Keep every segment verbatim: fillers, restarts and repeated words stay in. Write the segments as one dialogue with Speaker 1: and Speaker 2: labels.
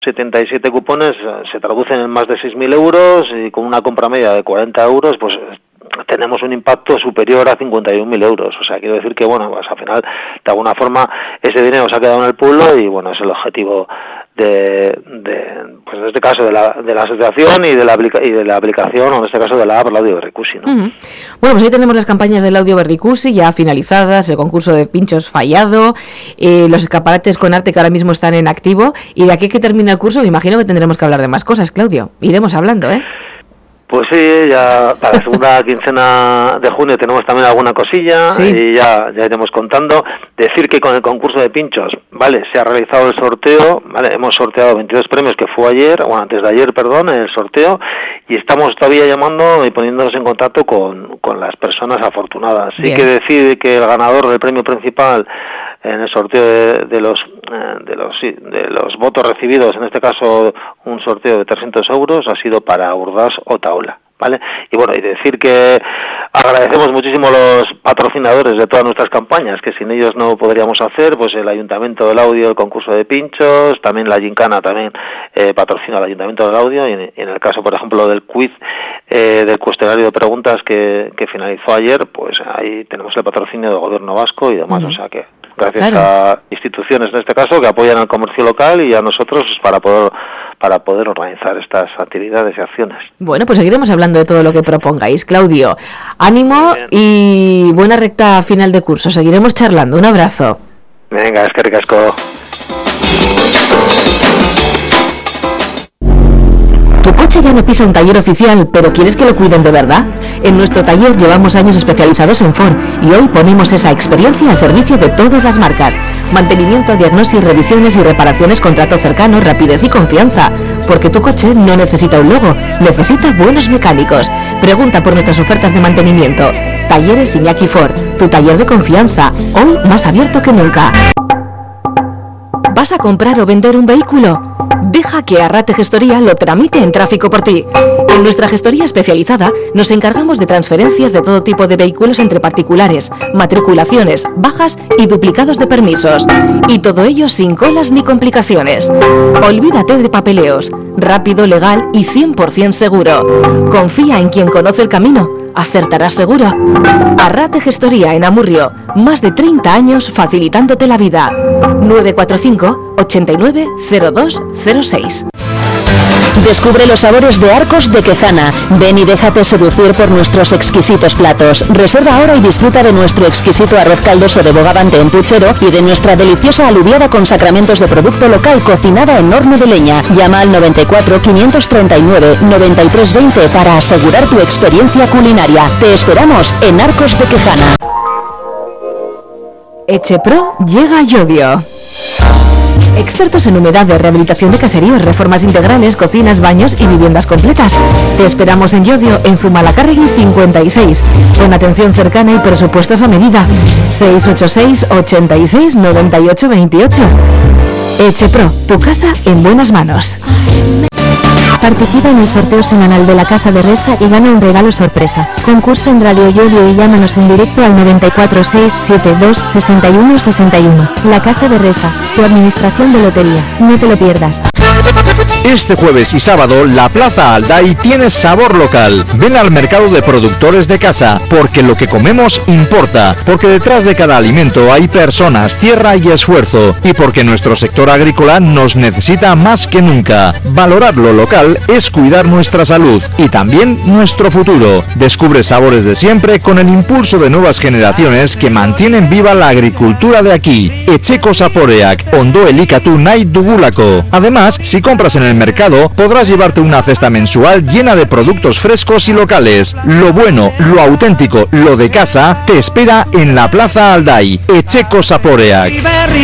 Speaker 1: setenta y siete cupones se traducen en más de seis mil euros y con una compra media de cuarenta euros, pues tenemos un impacto superior a cincuenta y un mil euros. O sea, quiero decir que, bueno, pues al final, de alguna forma, ese dinero se ha quedado en el pueblo y, bueno, es el objetivo de, de pues en este caso, de la, de la asociación y de la, aplica, y de la aplicación, o en este caso de la app Laudio Berricusi, ¿no?
Speaker 2: Uh-huh. Bueno, pues ahí tenemos las campañas del Laudio Berricusi ya finalizadas, el concurso de pinchos fallado, eh, los escaparates con arte que ahora mismo están en activo, y de aquí que termine el curso me imagino que tendremos que hablar de más cosas, Claudio. Iremos hablando, ¿eh?
Speaker 1: Pues sí, ya para la segunda quincena de junio tenemos también alguna cosilla, ¿sí? Y ya, ya iremos contando. Decir que con el concurso de pinchos, vale, se ha realizado el sorteo, vale, hemos sorteado veintidós premios, que fue ayer, bueno, antes de ayer, perdón, el sorteo, y estamos todavía llamando y poniéndonos en contacto con, con las personas afortunadas. Sí. Bien. Que decir que el ganador del premio principal en el sorteo de, de los de los sí, de los votos recibidos, en este caso un sorteo de trescientos euros, ha sido para Urdaz Otaola, ¿vale? Y bueno, y decir que agradecemos muchísimo a los patrocinadores de todas nuestras campañas, que sin ellos no podríamos hacer, pues el Ayuntamiento del Audio, el concurso de pinchos, también la Gincana también eh, patrocina al Ayuntamiento del Audio, y en, y en el caso, por ejemplo, del quiz, eh, del cuestionario de preguntas que, que finalizó ayer, pues ahí tenemos el patrocinio del Gobierno Vasco y demás, uh-huh. O sea que gracias claro. a instituciones, en este caso, que apoyan al comercio local y a nosotros para poder para poder organizar estas actividades y acciones. Bueno, pues seguiremos hablando de todo lo que propongáis, Claudio. Ánimo y buena recta final de curso. Seguiremos charlando. Un abrazo. Venga, es que ricasco.
Speaker 2: ¿Tu coche ya no pisa un taller oficial, pero quieres que lo cuiden de verdad? En nuestro taller llevamos años especializados en Ford y hoy ponemos esa experiencia al servicio de todas las marcas. Mantenimiento, diagnóstico, revisiones y reparaciones con trato cercano, rapidez y confianza. Porque tu coche no necesita un logo, necesita buenos mecánicos. Pregunta por nuestras ofertas de mantenimiento. Talleres Iñaki Ford, tu taller de confianza, hoy más abierto que nunca. ¿Vas a comprar o vender un vehículo? Deja que Arrate Gestoría lo tramite en tráfico por ti. En nuestra gestoría especializada nos encargamos de transferencias de todo tipo de vehículos entre particulares, matriculaciones, bajas y duplicados de permisos. Y todo ello sin colas ni complicaciones. Olvídate de papeleos. Rápido, legal y cien por ciento seguro. Confía en quien conoce el camino. Acertarás seguro. Arrate Gestoría en Amurrio. Más de treinta años facilitándote la vida. nueve cuatro cinco, ochenta y nueve, cero dos cero seis. Descubre los sabores de Arcos de Quejana. Ven y déjate seducir por nuestros exquisitos platos. Reserva ahora y disfruta de nuestro exquisito arroz caldoso de bogavante en puchero y de nuestra deliciosa alubiada con sacramentos de producto local cocinada en horno de leña. Llama al noventa y cuatro, quinientos treinta y nueve, noventa y tres veinte para asegurar tu experiencia culinaria. Te esperamos en Arcos de Quejana. Echepro llega a Llodio. Expertos en humedades, rehabilitación de caseríos, reformas integrales, cocinas, baños y viviendas completas. Te esperamos en Llodio, en Zumalacárregui cincuenta y seis, con atención cercana y presupuestos a medida. seis ocho seis, ochenta y seis, noventa y ocho veintiocho. Echepro, tu casa en buenas manos. Participa en el sorteo semanal de la Casa de Resa y gana un regalo sorpresa. Concursa en Radio Llodio y llámanos en directo al noventa y cuatro, seis siete dos, sesenta y uno sesenta y uno. La Casa de Resa, tu administración de lotería. No te lo pierdas.
Speaker 3: Este jueves y sábado, la Plaza Alday tiene sabor local. Ven al mercado de productores de casa, porque lo que comemos importa, porque detrás de cada alimento hay personas, tierra y esfuerzo, y porque nuestro sector agrícola nos necesita más que nunca. Valorar lo local es cuidar nuestra salud y también nuestro futuro. Descubre sabores de siempre con el impulso de nuevas generaciones que mantienen viva la agricultura de aquí. Etxeko Zaporeak, Ondo Elikatu nahi dugulako. Además, si compras en el mercado, podrás llevarte una cesta mensual llena de productos frescos y locales. Lo bueno, lo auténtico, lo de casa, te espera en la Plaza Alday. Etxeko Zaporeak.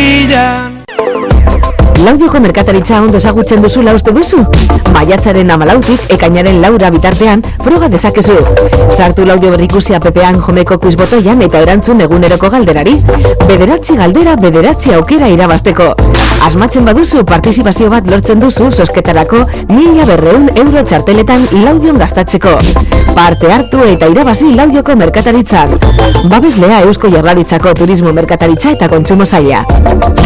Speaker 2: Laudioko merkataritza ondo ezagutzen duzula uste duzu? Maiatzaren hamalautik, ekainaren laura bitartean, froga dezakezu. Sartu Laudio Berrikusi appean jomeko quiz botoian eta erantzun eguneroko galderari. Bederatzi galdera, bederatzi aukera irabazteko. Asmatzen baduzu, partizipazio bat lortzen duzu zozketarako mila berreun euro txarteletan Laudion gastatzeko. Parte hartu eta irabazi Laudioko merkataritzan. Babeslea Eusko Jaurlaritzako Turismo Merkataritza eta Kontsumo Saila.